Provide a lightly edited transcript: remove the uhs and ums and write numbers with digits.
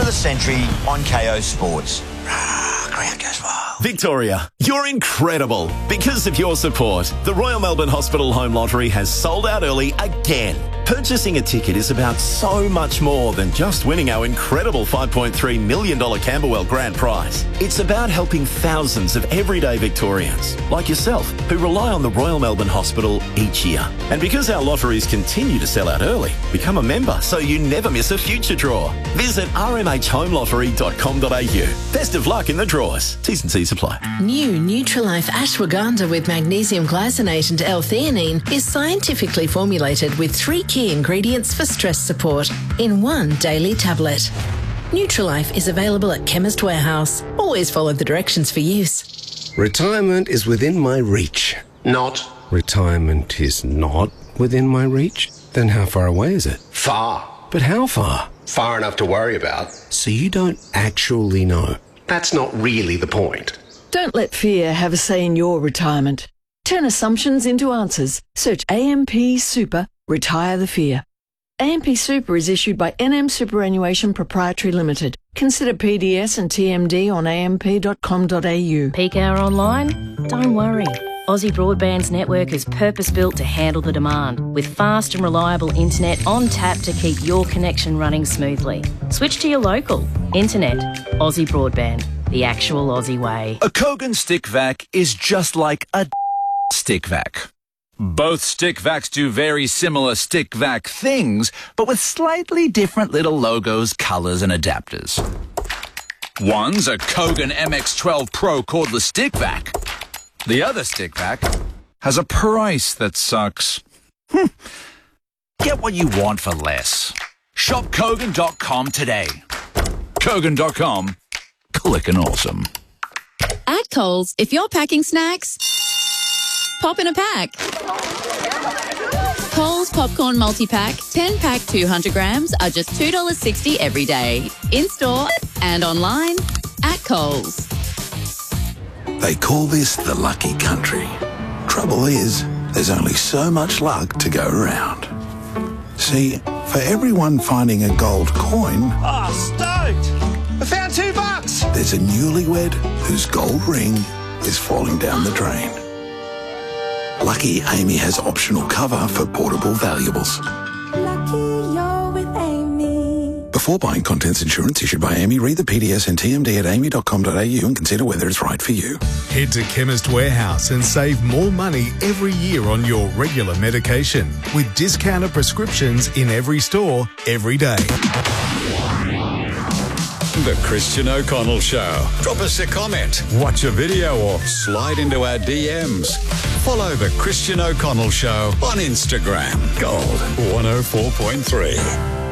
the century on KO Sports. Ground goes wild. Victoria, you're incredible. Because of your support, the Royal Melbourne Hospital Home Lottery has sold out early again. Purchasing a ticket is about so much more than just winning our incredible $5.3 million Camberwell grand prize. It's about helping thousands of everyday Victorians, like yourself, who rely on the Royal Melbourne Hospital each year. And because our lotteries continue to sell out early, become a member so you never miss a future draw. Visit rmhhomeLottery.com.au. Best of luck in the draws. T's and C's apply. New Nutrilife ashwagandha with magnesium glycinate and L-theanine is scientifically formulated with 3 key ingredients for stress support in one daily tablet. Nutrilife is available at Chemist Warehouse. Always follow the directions for use. Retirement is within my reach. Not. Retirement is not within my reach? Then how far away is it? Far. But how far? Far enough to worry about. So you don't actually know? That's not really the point. Don't let fear have a say in your retirement. Turn assumptions into answers. Search AMP Super, retire the fear. AMP Super is issued by NM Superannuation Proprietary Limited. Consider PDS and TMD on amp.com.au. Peak hour online? Don't worry. Aussie Broadband's network is purpose-built to handle the demand, with fast and reliable internet on tap to keep your connection running smoothly. Switch to your local. Internet. Aussie Broadband. The actual Aussie way. A Kogan stick vac is just like a stick vac. Both stick vacs do very similar stick vac things, but with slightly different little logos, colours and adapters. One's a Kogan MX12 Pro cordless stick vac. The other stick vac has a price that sucks. Get what you want for less. Shop Kogan.com today. Kogan.com. Click and awesome. At Coles, if you're packing snacks, pop in a pack. Coles Popcorn Multi-Pack, 10-pack 200 grams are just $2.60 every day. In-store and online at Coles. They call this the lucky country. Trouble is, there's only so much luck to go around. See, for everyone finding a gold coin... Oh, stoked! I found $2! There's a newlywed whose gold ring is falling down the drain. Lucky Amy has optional cover for portable valuables. Lucky you're with Amy. Before buying contents insurance issued by Amy, read the PDS and TMD at amy.com.au and consider whether it's right for you. Head to Chemist Warehouse and save more money every year on your regular medication with discounted prescriptions in every store, every day. The Christian O'Connell Show. Drop us a comment, watch a video or slide into our DMs. Follow The Christian O'Connell Show on Instagram. Gold 104.3.